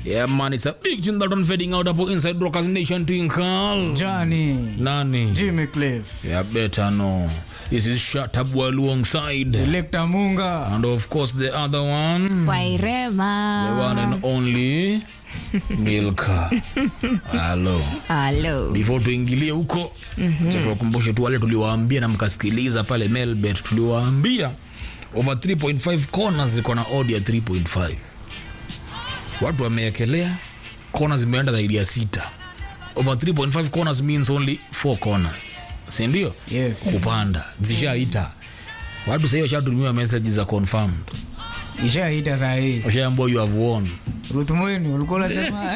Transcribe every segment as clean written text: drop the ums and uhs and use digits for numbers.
Yeah man, it's a big tune that one fading out up inside Rockers Nation Twinkle. Johnny. Nani? Jimmy Cliff. Yeah, better no. This is Shatabwa alongside Selector Munga. and of course the other one, Wairema. the one and only Milka. Hello. Before tuingilie huko, tukukumbushe tu wale tuliwaambia na mkasikiliza pale Melbet, tuliwaambia over 3.5 corners ziko na odd ya 3.5. Watu wameekelea corners zimeenda zaidi ya 6. Over 3.5 corners means only 4 corners. Si ndio? Yes. Kupanda zishaita. Watu sasa washatumia messages za confirmed. Ishaita saa hii. Washaambiwa you have won. Ruth Mwini ulikuwa unasema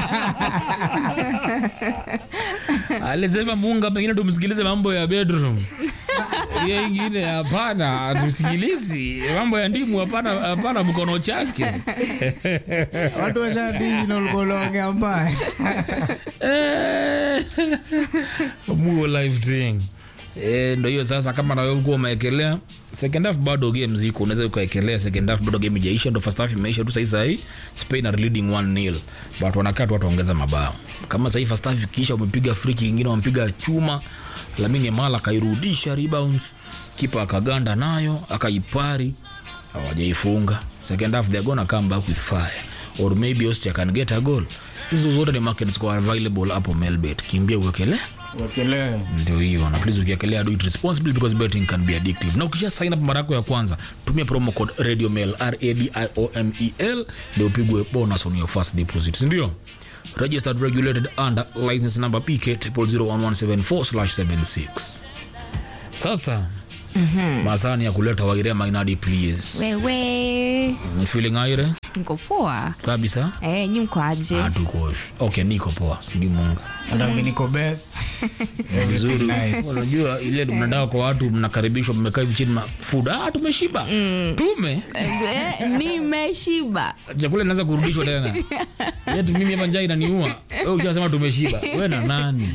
alisema Munga pengine tumsikilize mambo ya bedroom. Yeye ingine hapana, tusikilizi mambo ya ndimu hapana mkono chake. watu washadini na ulikuwa unaongea mbaya. Mungu live thing. Ndio hiyo sasa, kama na wewe uko umeekelea second half bado game ziko, unaweza ukaekelea second half bado game haijaisha, ndio first half imeisha tu. Sasa hii Spain are leading 1-0 but wanakaa tu wataongeza mabao. Kama sasa hii first half ikiisha umepiga free kick nyingine, wamepiga chuma, Lamine Yamal akairudisha rebounds, kipa akaganda nayo akaipari, hawajaifunga. Second half they're gonna come back with fire, or maybe Austria can get a goal. Hizo zote ni markets kwa available hapo Melbet. Kimbia uwekelee. Ndio hiyo, na please ukiakelea do it responsibly because betting can be addictive. Na ukisha sign up mara yako ya kwanza, tumia promo code RADIOMEL RADIOMEL ndio upigwe bonus on your first deposit. Ndio. Registered, regulated under license number PK 0001174/76. Sasa masani ya kuleta Waire Mainadi please. Wewe. Feeling aire? Niko poa. Kabisa? Nyi mko aje? Tuko. Okay, niko poa. Sijui Munga. Ndio niko best. Vizuri. Unajua ile mnadao kwa watu mnakaribishwa, mmekaa hivi chini na food. Tumeshiba. Nimeshiba. Chakula inaanza kurudishwa tena. Yetu mimi hapa njaa inaniua. Wewe unasema tumeshiba. Wewe na nani?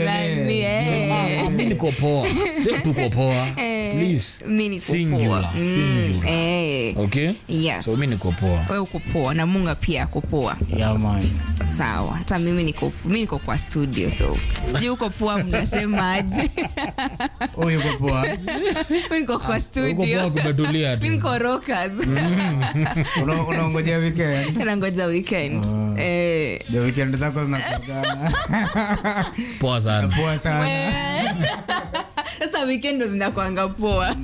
Mimi niko poa. Sio tuko poa. Please. Mimi niko singular. Okay? Yes. So mimi niko poa. Wewe uko poa na Munga pia uko poa. Yeah man. Sawa. Hata mimi niko kwa studio, so sijui uko poa mnasemaje? Uko poa. Mimi niko kwa studio. Uko poa kubetulia tu. Mimi niko Rockers. Unaongojea weekend? Nangoja weekend. The weekend zako zinakuja. Poa sana. Poa sana. Sasa weekend ndo zinakuanga poa.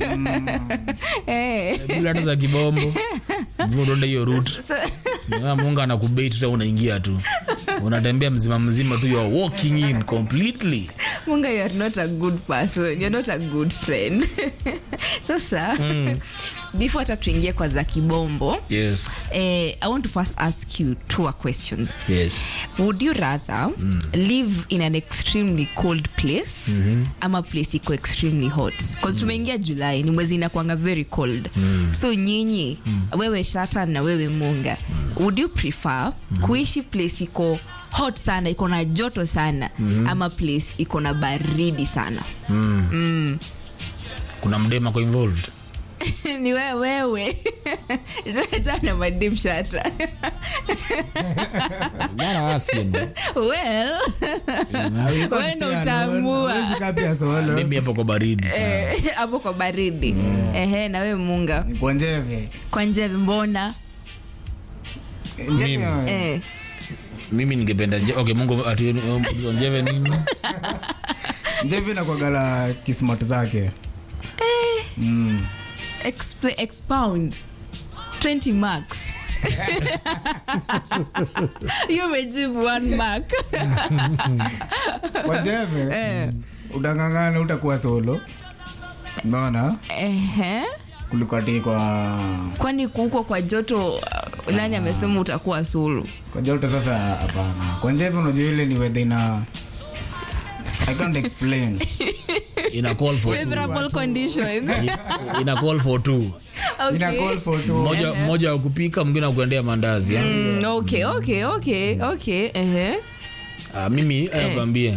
Bila hata za kibombo. Ndio hiyo route. Munga anakubait tu, unaingia tu. Unatembea mzima tu, you are walking in completely. Munga, you are not a good person. You're not a good friend. Sasa before tuingie kwa za kibombo, yes, I want to first ask you two questions. Yes. Would you rather live in an extremely cold place ama place iko extremely hot? Because tumeingia July, ni mwezi inakuanga very cold. So nyinyi, wewe Shata na wewe Munga, would you prefer kuishi place iko hot sana, iko na joto sana, ama place iko na baridi sana? Kuna mdema kwa involved? Ni wewe. Jana madem Shata. Bana asking. Well, wewe ndo utambua. Mimi hapo kwa baridi sana. Hapo kwa baridi. Na wewe Munga? Kwa Njeve. Kwa Njeve mbona? Mimi ningependa okay, Mungu ati Njeve nini? Njeve na kwa gala kismat zake. Expound 20 marks. You mejibu 1 mark. Kwa Njeve udangangana utakuwa solo. Unaona? Kuliko ati kwani kuko kwa joto nani amesema utakuwa solo? Kwa joto sasa hapana. Kwa Njeve unajua ile ni weather ina I can't explain. Ina call for favorable conditions. Ina call for two. Okay. Ina call for two. Moja kupika, mwingine kuendea mandazi. Okay. Mimi nakwambia.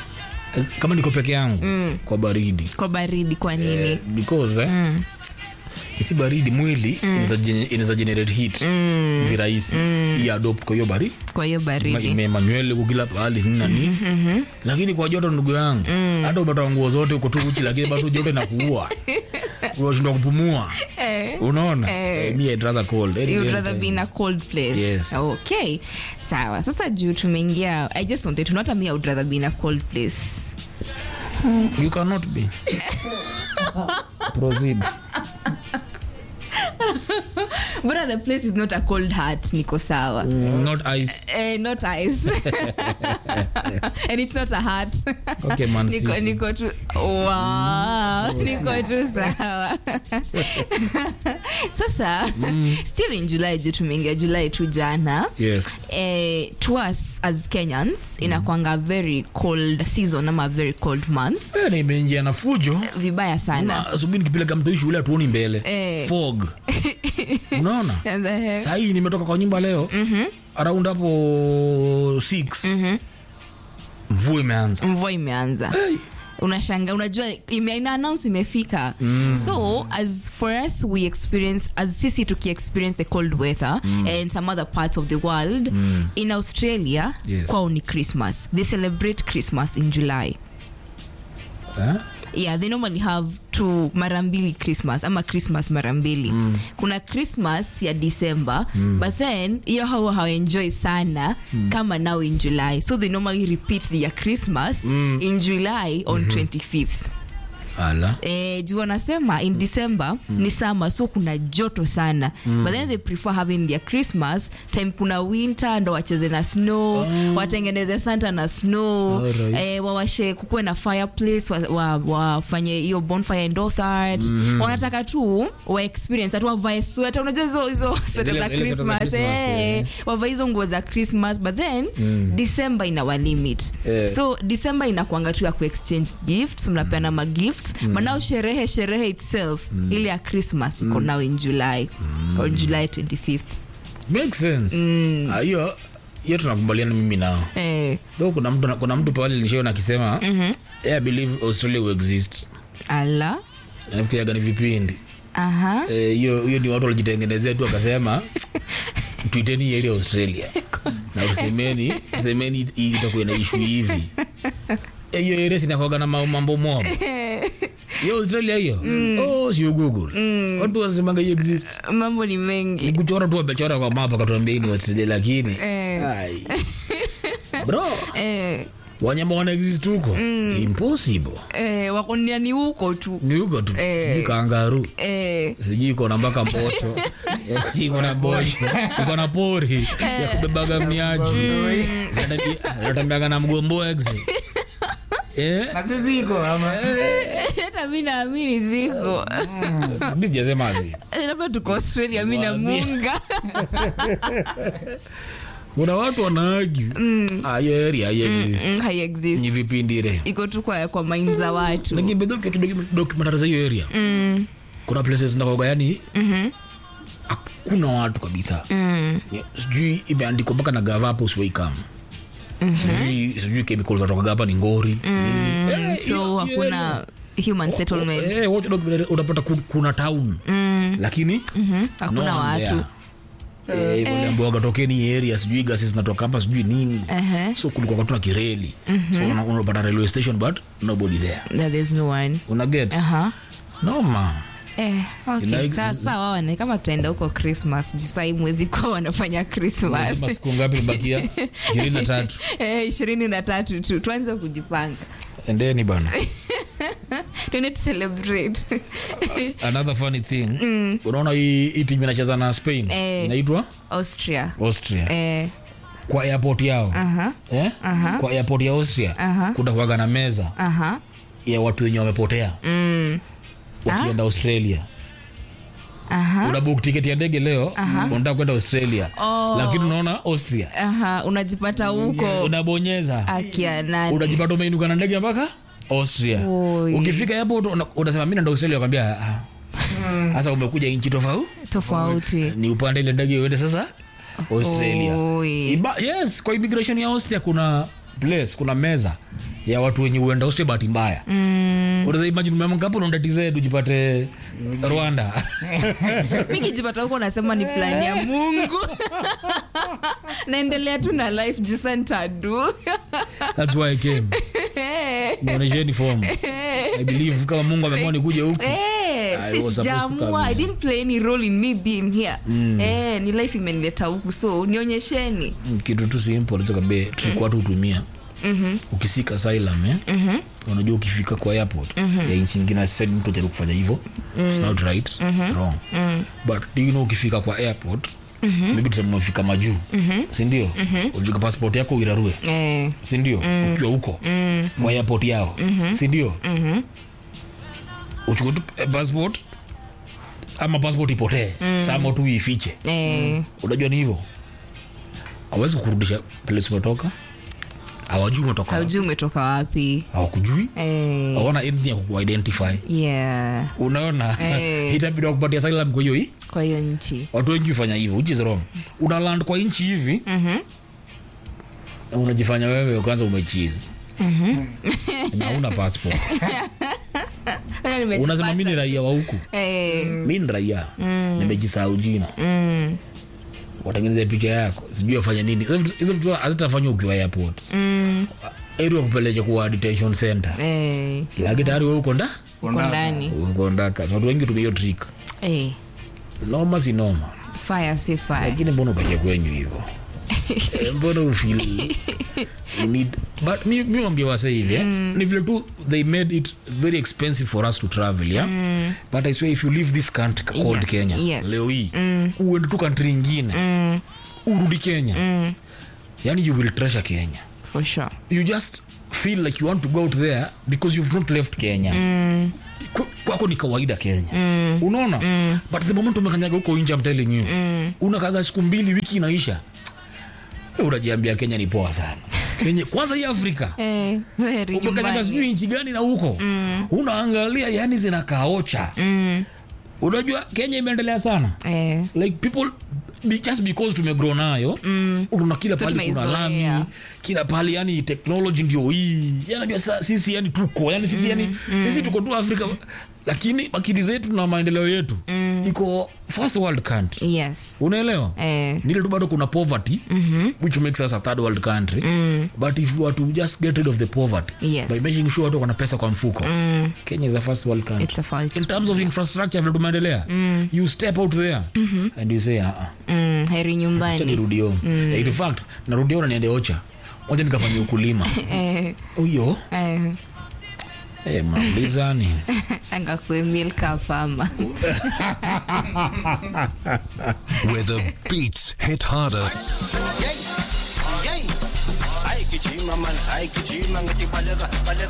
Kama niko peke yangu kwa baridi. Kwa baridi kwa nini? Because isi baridi mwili inaweza generate heat virahisi ya adopt kwa hiyo baridi manywele kukila hali nini lakini kwa joto ndugu yangu hata umetoa nguo zote uko tu uchi lakini bado joto inakuua unashindwa kupumua unaona me I'd rather cold you'd rather be in a cold place. Yes. Okay, sawa. Sasa juu tumeingia, I just wanted to not me I would rather be in a cold place. You cannot be. Proceed. But the place is not a cold heart, niko sawa. Not ice. Not ice. And it's not a heart. Okay, Man City. Niko tu wow. Niko tu sawa. Sasa still in July, tumeingia July tu jana. Yes. To us as Kenyans inakuanga very cold season ama very cold month. Na imeingia na fujo. Vibaya sana. Subiri nikipeleka mtu shule atuoni mbele. Fog. Unaona? Sasa hii nimetoka kwa nyumba leo. Around hapo 6. Mvua imeanza. Hey. Unashanga unajua ina announce imefika. So as for us we experience as sisi tuki experience the cold weather and some other parts of the world in Australia. Yes. Kwao ni Christmas. They celebrate Christmas in July. Yeah, they normally have two marambili Christmas ama Christmas marambili. Kuna Christmas ya December but then hiyo how enjoy sana kama now in July. So they normally repeat their Christmas in July on 25th. Ala. Juu wanasema in December ni summer so kuna joto sana. But then they prefer having their Christmas time kuna winter ndo wacheze na snow, watengeneze Santa na snow, wawashe kukue na fireplace, wafanye hiyo bonfire and orchard. Wanataka tu wa experience atu wavae sweater, unajua hizo sweater za Christmas, wavae hizo nguo za Christmas. But then December ina wa limit. So December inakuanga tu ya ku exchange gifts, mnapeana ma gifts. But now sherehe itself ile ya Christmas iko now in July or July 25th. Makes sense. Hiyo tunakubaliana mimi nao. Though kuna mtu pale nilishaona akisema I believe Australia will exist. Ala. Nafikiri gani vipindi. Hiyo ni watu walijitengenezea tu akasema tuiteni ile Australia. Na usemeni itakuwa na issue hivi. Hiyo eresi inakuwa na mambo mob. Yo Australia hiyo. Sio Google. Watu wanasema hiyo exist. Mambo ni mengi. Nikuchora tu wamechora kwa mapa katuambia ni Australia lakini. Ai. Bro. Wanyama wana exist huko. Impossible. Wako ni huko tu. Ni huko tu. Sijui kangaroo. Sijui iko na mpaka mbosho. Iko na mbosho. Iko na pori ya kubebaga mniaji. Zinatembea na mgombo exe. Basi ziko ama hata mimi naamini ziko. Mimi sijasema azi. Labda tuko Australia mimi na Munga. Kuna watu wanaagi. Hiyo area hai exist. Ni vipindi ile. Iko tu kwa mind za watu. Lakini bado documentary za hiyo area. Kuna places na yani hakuna watu kabisa. Sijui imeandikwa mpaka na gava hapo welcome. Sijui chemicals zatoka hapa ni ngori nini. So hakuna human settlement. Unapata kuna town lakini hakuna watu. Wale mboga tokeni area sijui gasi zinatoka hapa sijui nini. So kulikuwa watu na kireli. So unapata railway station but nobody there. There's no one. Una get? No man. Okay. Sasa wao ni kama tutaenda huko Christmas. Jisai mwezi kwa wanafanya Christmas. Kama siku ngapi mbakia? 23. 23 tu. Tuanze kujipanga. Endeni bana. We need to celebrate. Another funny thing. Unaona hii timu inacheza na Spain. Inaitwa Austria. Kwa airport yao. Kwa airport ya Austria. Kuna kuwaga na meza. Ya watu wenye wamepotea. Wakienda Australia. Unabook ticket ya ndege leo, unataka kwenda Australia. Lakini unaona Austria. Unajipata huko. Unabonyeza. Akia nani. Unajipata umeinuka na ndege mpaka Austria. Ukifika hapo unasema mimi naenda Australia, wakwambia sasa umekuja nchi tofauti. Ni upande ile ndege uende sasa Australia. Yes, kwa immigration ya Austria kuna place, kuna meza ya watu wenye uenda usite bahati mbaya. Unaweza imagine mama ngapo unaenda TZ ujipate Rwanda. Mimi jipata huko nasema ni plan ya Mungu. Naendelea tu na life jisanta do. That's why I came. Nionyesheni form. I believe kama Mungu ameamua nikuje huko. Sijamua, I didn't play any role in me being here. Ni life imenileta huku, so nionyesheni. Kitu tu simple toka be tulikuwa tu tumia. Ukisika asylum unajua ukifika kwa airport ya nchi nyingine sasa mtu anataka kufanya hivyo. It's not right, it's wrong. But do you know ukifika kwa airport maybe tuseme umefika majuu, si ndio? Ujika passport yako irarue, si ndio? Ukiwa huko kwa airport yao, si ndio? Uchukue passport ama passport ipotee, sama tu ifiche. Unajua ni hivyo. Hawezi kurudisha place umetoka. Hawajui umetoka wapi. Hawakujui. Hawana anything ya ku-identify. Unaona? Itabidi kupatia asylum kwa hiyo nchi. Watu wengi hufanya hivyo, which is wrong. Una land kwa nchi hivi. Unajifanya wewe kwanza umechizi. Na una passport. Unasema mimi ni raia wa huku. Mimi ni raia. Nimejisahau jina. Watengeneze picha yako. Sijui ufanye nini. Hizo vitu hazitafanywa ukiwa airport. Ero kupeleka kwa detention center. Lakini tayari wewe uko ndani. Uko ndaka. Watu wengi tumia hiyo trick. Noma si noma. Fire si fire. Lakini mbona ukaje kwenyu hivyo? Mbona ufeel you need, but me mwambie wase hivi ni vile tu they made it very expensive for us to travel, yeah. But I swear if you leave this country called Kenya, leo hii uende tu country nyingine, urudi Kenya, yani you will treasure Kenya for sure. You just feel like you want to go out there because you've not left Kenya. Kwako ni kawaida Kenya, unaona. But the moment umekanyaga huko nje, I'm telling you, unakaga siku 2 wiki inaisha, unajiambia Kenya ni poa sana. Kenya kwanza hii Afrika. Umekanyaga sijui nchi gani na huko. Unaangalia yani zinakaocha. Unajua Kenya imeendelea sana. Like people just because tumegrow nayo, una kila pale kuna lami, kila pale yani technology ndio hii. Unajua sisi yani tuko, yani sisi yani sisi tuko tu Afrika, lakini akili zetu na maendeleo yetu iko first world country. Yes. Unaelewa? Nile tu bado kuna poverty, which makes us a third world country. But if you are to just get rid of the poverty by making sure watu wana pesa kwa mfuko, Kenya is a first world country. It's a first. In terms of infrastructure vile tumeendelea, you step out there and you say heri nyumbani. Acha nirudi home. In fact, narudi home na niende Ocha. Ngoja nikafanye ukulima. Uyo. Maulizani. Anga kwe milka farmer. Where the beats hit harder. Ay kichima man, ay kichima ngati balega.